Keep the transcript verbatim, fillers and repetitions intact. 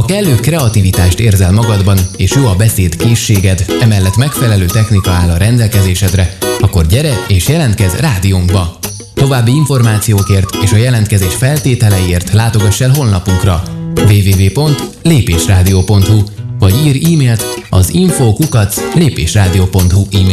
kellő kreativitást érzel magadban, és jó a beszéd készséged, emellett megfelelő technika áll a rendelkezésedre, akkor gyere és jelentkezz rádiónkba! További információkért és a jelentkezés feltételeiért látogass el honlapunkra double-u double-u double-u pont lépésrádió pont hu vagy írj e-mailt az info kukac lépésrádió pont hu e-mail